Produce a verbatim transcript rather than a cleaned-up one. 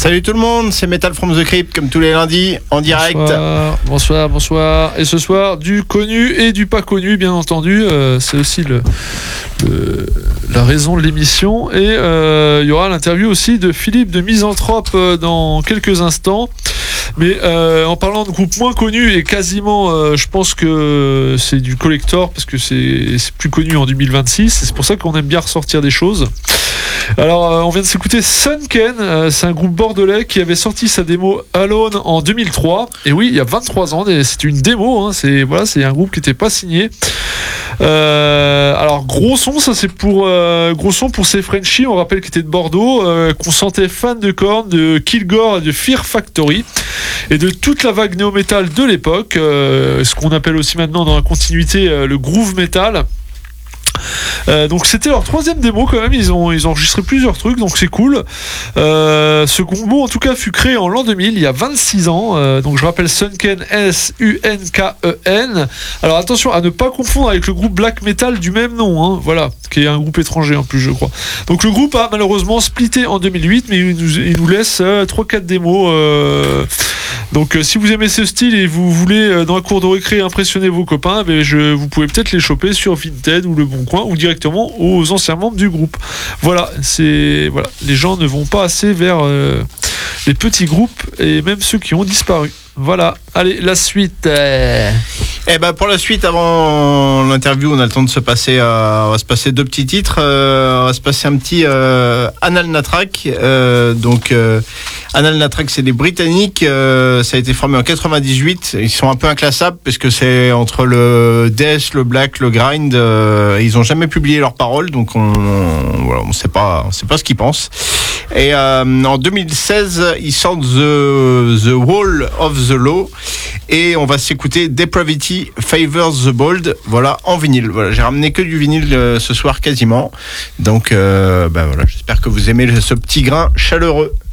Salut tout le monde, c'est Metal from the Crypt comme tous les lundis en direct. Bonsoir, bonsoir, bonsoir. Et ce soir, du connu et du pas connu, bien entendu. Euh, c'est aussi le, le, la raison de l'émission. Et euh, il y aura l'interview aussi de Philippe de Misanthrope euh, dans quelques instants. Mais euh, en parlant de groupes moins connus et quasiment, euh, je pense que c'est du collector parce que c'est, c'est plus connu en deux mille vingt-six. C'est pour ça qu'on aime bien ressortir des choses. Alors, euh, on vient de s'écouter Sunken, euh, c'est un groupe bordelais qui avait sorti sa démo Alone en deux mille trois. Et oui, il y a vingt-trois ans, c'est une démo, hein, c'est, voilà, c'est un groupe qui n'était pas signé. Euh, alors, gros son, ça c'est pour euh, gros son pour ces Frenchies, on rappelle qu'ils étaient de Bordeaux, euh, qu'on sentait fans de Korn, de Kilgore et de Fear Factory, et de toute la vague néo-metal de l'époque, euh, ce qu'on appelle aussi maintenant dans la continuité euh, le groove metal. Euh, donc c'était leur troisième démo quand même, ils ont, ils ont enregistré plusieurs trucs, donc c'est cool. Euh, ce combo en tout cas fut créé en l'an deux mille, il y a vingt-six ans, euh, donc je rappelle Sunken, S U N K E N. Alors attention à ne pas confondre avec le groupe black metal du même nom, hein, voilà, qui est un groupe étranger en plus je crois. Donc le groupe a malheureusement splitté en deux mille huit, mais il nous, il nous laisse euh, trois quatre démos. Euh, donc euh, si vous aimez ce style et vous voulez euh, dans la cour de récré impressionner vos copains, ben, je, vous pouvez peut-être les choper sur Vinted ou Le Bon Coin ou directement aux anciens membres du groupe. Voilà, c'est voilà, les gens ne vont pas assez vers euh, les petits groupes et même ceux qui ont disparu. Voilà, allez, la suite. Euh... Eh ben pour la suite, avant l'interview, on a le temps de se passer, euh, on va se passer deux petits titres. Euh, on va se passer un petit euh, Anal Natrack. Euh, donc euh, Anal Natrack, c'est des Britanniques. Euh, ça a été formé en quatre-vingt-dix-huit. Ils sont un peu inclassables parce que c'est entre le death, le black, le grind. Euh, ils ont jamais publié leurs paroles, donc on, on voilà, on sait pas, on sait pas ce qu'ils pensent. Et euh, en deux mille seize, ils sortent The The Wall of the Law et on va s'écouter Depravity Favors the Bold, voilà, en vinyle. Voilà, j'ai ramené que du vinyle euh, ce soir quasiment. Donc euh, bah voilà, j'espère que vous aimez ce petit grain chaleureux.